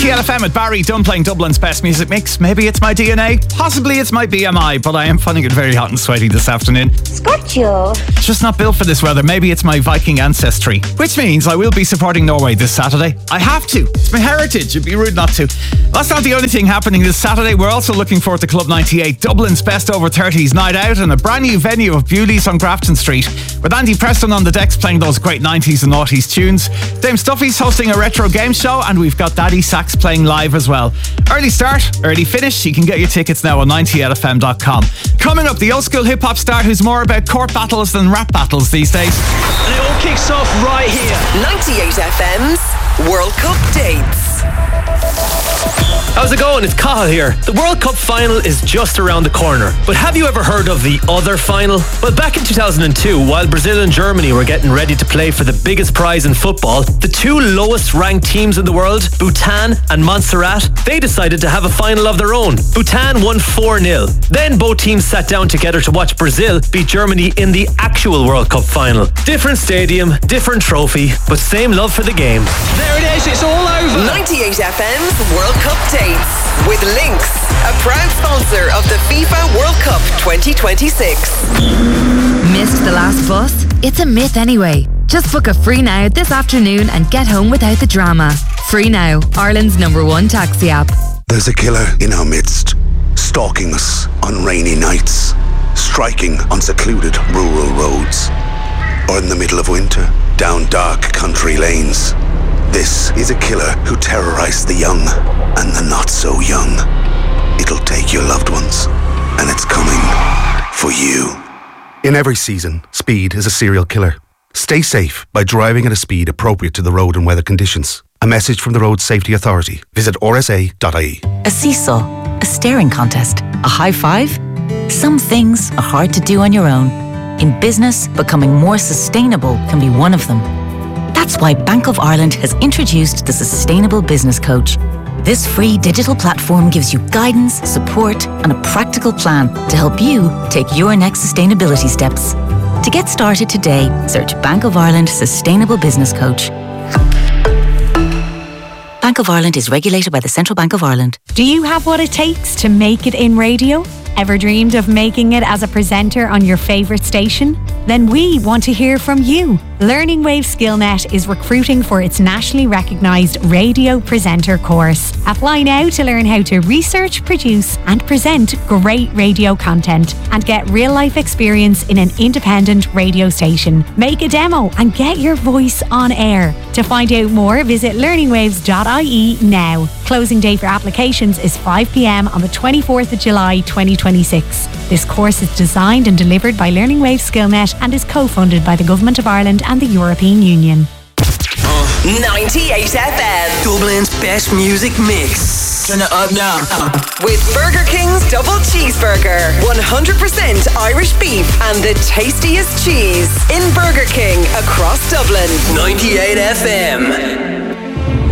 90LFM with Barry Dunn playing Dublin's best music mix. Maybe it's my DNA, possibly it's my BMI, but I am finding it very hot and sweaty this afternoon. Scorchio. Just not built for this weather. Maybe it's my Viking ancestry, which means I will be supporting Norway this Saturday. I have to. It's my heritage. It'd be rude not to. That's not the only thing happening this Saturday. We're also looking forward to Club 98, Dublin's best over 30s night out, and a brand new venue of Bewley's on Grafton Street, with Andy Preston on the decks playing those great 90s and noughties tunes. Dame Stuffy's hosting a retro game show, and we've got Daddy Sax playing live as well. Early start, early finish. You can get your tickets now on 90lfm.com. Coming up, the old school hip hop star who's more about court battles than rap battles these days. And it all kicks off right here. 98FM's World Cup dates. How's it going? It's Cahill here. The World Cup final is just around the corner. But have you ever heard of the other final? Well, back in 2002, while Brazil and Germany were getting ready to play for the biggest prize in football, the two lowest ranked teams in the world, Bhutan and Montserrat, they decided to have a final of their own. Bhutan won 4-0. Then both teams sat down together to watch Brazil beat Germany in the actual World Cup final. Different stadium, different trophy, but same love for the game. There it is, it's all over. 98FM's World Cup dates with Lynx, a proud sponsor of the FIFA World Cup 2026. Missed the last bus? It's a myth anyway. Just book a Free Now this afternoon and get home without the drama. Free Now, Ireland's #1 taxi app. There's a killer in our midst, stalking us on rainy nights, striking on secluded rural roads, or in the middle of winter, down dark country lanes. This is a killer who terrorized the young and the not so young. It'll take your loved ones, and it's coming for you. In every season, speed is a serial killer. Stay safe by driving at a speed appropriate to the road and weather conditions. A message from the Road Safety Authority. Visit rsa.ie. A seesaw, a staring contest, a high five. Some things are hard to do on your own. In business, becoming more sustainable can be one of them. That's why Bank of Ireland has introduced the Sustainable Business Coach. This free digital platform gives you guidance, support, and a practical plan to help you take your next sustainability steps. To get started today, search Bank of Ireland Sustainable Business Coach. Bank of Ireland is regulated by the Central Bank of Ireland. Do you have what it takes to make it in radio? Ever dreamed of making it as a presenter on your favourite station? Then we want to hear from you. Learning Wave Skillnet is recruiting for its nationally recognised radio presenter course. Apply now to learn how to research, produce and present great radio content and get real-life experience in an independent radio station. Make a demo and get your voice on air. To find out more, visit learningwaves.ie now. Closing day for applications is 5 p.m. on the 24th of July 2026. This course is designed and delivered by Learning Wave Skillnet and is co-funded by the Government of Ireland and the European Union. 98FM, Dublin's best music mix. Turn it up now. With Burger King's double cheeseburger, 100% Irish beef and the tastiest cheese in Burger King across Dublin. 98FM.